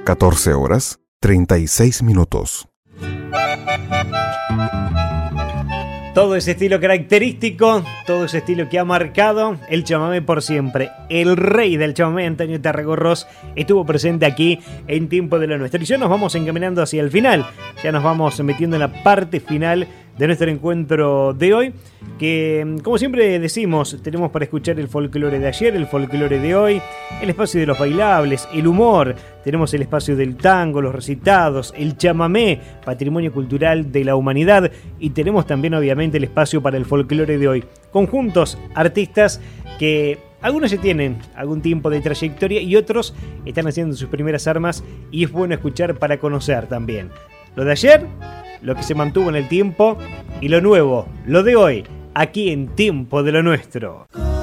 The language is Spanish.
14 horas, 36 minutos. Todo ese estilo característico, todo ese estilo que ha marcado el chamamé por siempre. El rey del chamamé, Antonio Tarragorros, estuvo presente aquí en Tiempo de lo Nuestro. Y ya nos vamos encaminando hacia el final, ya nos vamos metiendo en la parte final de nuestro encuentro de hoy, que como siempre decimos, tenemos para escuchar el folclore de ayer, el folclore de hoy, el espacio de los bailables, el humor, tenemos el espacio del tango, los recitados, el chamamé, patrimonio cultural de la humanidad, y tenemos también obviamente el espacio para el folclore de hoy, conjuntos, artistas que algunos ya tienen algún tiempo de trayectoria y otros están haciendo sus primeras armas, y es bueno escuchar para conocer también lo de ayer, lo que se mantuvo en el tiempo y lo nuevo, lo de hoy, aquí en Tiempo de lo Nuestro.